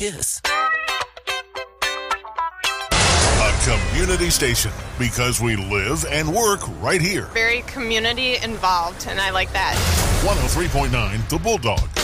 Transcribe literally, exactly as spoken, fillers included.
kiss. A community station, because we live and work right here. Very community involved, and I like that. one oh three point nine The Bulldog.